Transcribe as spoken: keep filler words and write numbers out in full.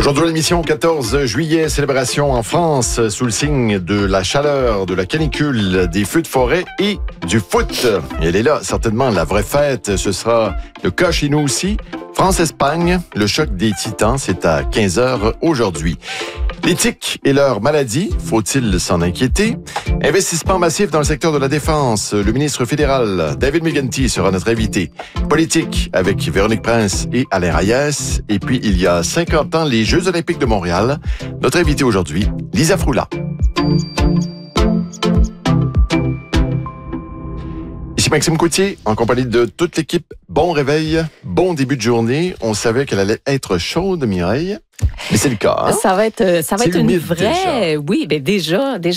Aujourd'hui, l'émission quatorze juillet, célébration en France sous le signe de la chaleur, de la canicule, des feux de forêt et du foot. Et elle est là, certainement, la vraie fête. Ce sera le cas chez nous aussi. France-Espagne, le choc des titans, c'est à quinze heures aujourd'hui. Les tiques et leurs maladies, faut-il s'en inquiéter? Investissement massif dans le secteur de la défense. Le ministre fédéral David Mégenti sera notre invité. Politique avec Véronique Prince et Alain Reyes. Et puis, il y a cinquante ans, les Jeux olympiques de Montréal. Notre invité aujourd'hui, Lisa Froula. Ici Maxime Coutier, en compagnie de toute l'équipe. Bon réveil, bon début de journée. On savait qu'elle allait être chaude, Mireille. Mais c'est le cas. Hein? Ça va être, ça va c'est être une humide vraie... déjà. Oui, bien déjà, déjà.